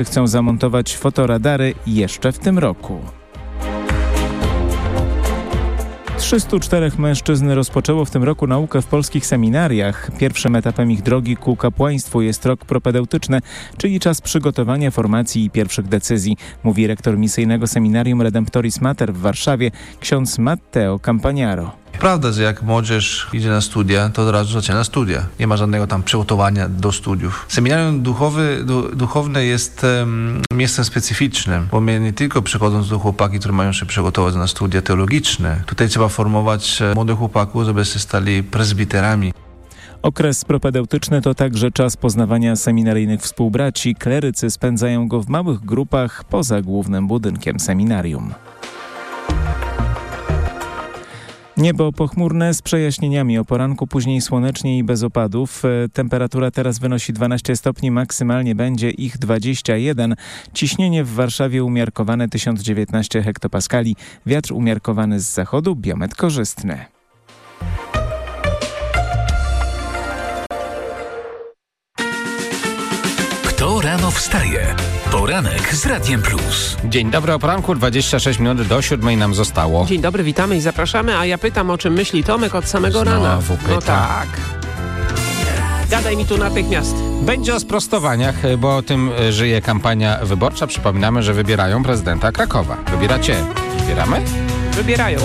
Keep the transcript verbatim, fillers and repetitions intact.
chcą zamontować fotoradary jeszcze w tym roku. trzystu czterech mężczyzn rozpoczęło w tym roku naukę w polskich seminariach. Pierwszym etapem ich drogi ku kapłaństwu jest rok propedeutyczny, czyli czas przygotowania formacji i pierwszych decyzji, mówi rektor misyjnego seminarium Redemptoris Mater w Warszawie, ksiądz Matteo Campagnaro. Prawda, że jak młodzież idzie na studia, to od razu zaczyna studia. Nie ma żadnego tam przygotowania do studiów. Seminarium duchowy, du, duchowne jest um, miejscem specyficznym, bo my nie tylko przychodzą tu chłopaki, które mają się przygotować na studia teologiczne. Tutaj trzeba formować młodych chłopaków, żeby się stali prezbiterami. Okres propedeutyczny to także czas poznawania seminaryjnych współbraci. Klerycy spędzają go w małych grupach poza głównym budynkiem seminarium. Niebo pochmurne z przejaśnieniami o poranku, później słonecznie i bez opadów. Temperatura teraz wynosi dwanaście stopni, maksymalnie będzie ich dwadzieścia jeden. Ciśnienie w Warszawie umiarkowane tysiąc dziewiętnaście hektopaskali. Wiatr umiarkowany z zachodu, biometr korzystny. Kto rano wstaje? Poranek z Radiem Plus. Dzień dobry, o poranku, dwadzieścia sześć minut do siódmej nam zostało. Dzień dobry, witamy i zapraszamy, a ja pytam, o czym myśli Tomek od samego Znowu rana. pyta. No tak. Gadaj mi tu natychmiast. Będzie o sprostowaniach, bo o tym żyje kampania wyborcza. Przypominamy, że wybierają prezydenta Krakowa. Wybieracie? Wybieramy? Wybierają.